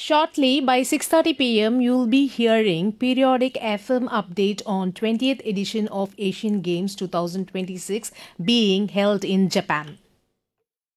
Shortly by 6:30 p.m. you'll be hearing periodic FM update on 20th edition of Asian Games 2026 being held in Japan.